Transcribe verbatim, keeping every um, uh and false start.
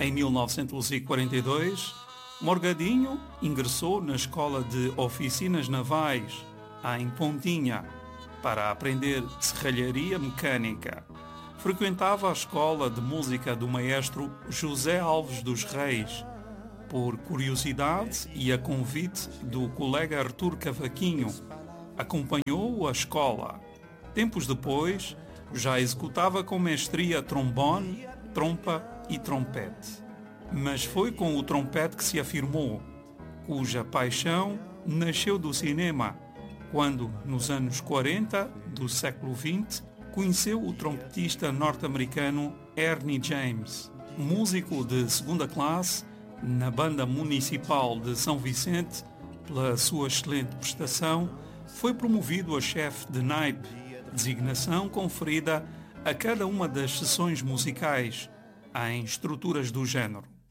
Em mil novecentos e quarenta e dois, Morgadinho ingressou na Escola de Oficinas Navais, em Pontinha, para aprender serralharia mecânica. Frequentava a Escola de Música do maestro José Alves dos Reis, por curiosidade e a convite do colega Artur Cavaquinho. Acompanhou-o à escola. Tempos depois, já executava com mestria trombone, trompa e trompete. Mas foi com o trompete que se afirmou, cuja paixão nasceu do cinema, quando, nos anos quarenta do século vinte, conheceu o trompetista norte-americano Ernie James, músico de segunda classe na Banda Municipal de São Vicente. Pela sua excelente prestação, foi promovido a chefe de naipe, designação conferida a cada uma das sessões musicais, em estruturas do género.